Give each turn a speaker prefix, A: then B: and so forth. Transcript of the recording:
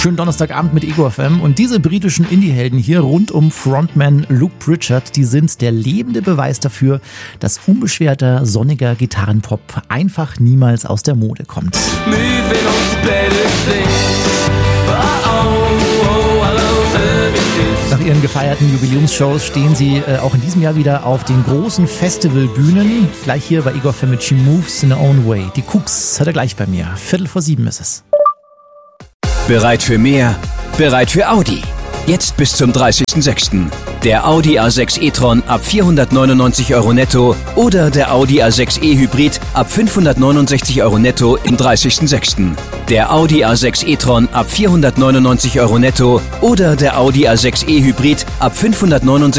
A: Schönen Donnerstagabend mit Ego FM und diese britischen Indie-Helden hier rund um Frontman Luke Pritchard, die sind der lebende Beweis dafür, dass unbeschwerter, sonniger Gitarrenpop einfach niemals aus der Mode kommt. Nach ihren gefeierten Jubiläumsshows stehen sie auch in diesem Jahr wieder auf den großen Festivalbühnen. Gleich hier bei Ego FM mit She Moves in Her Own Way. Die Cooks hat er gleich bei mir. 6:45 ist es.
B: Bereit für mehr? Bereit für Audi. Jetzt bis zum 30.06. Der Audi A6 e-tron ab 499 € netto oder der Audi A6 e-Hybrid ab 569 € netto im 30.06. Der Audi A6 e-tron ab 499 € netto oder der Audi A6 e-Hybrid ab 569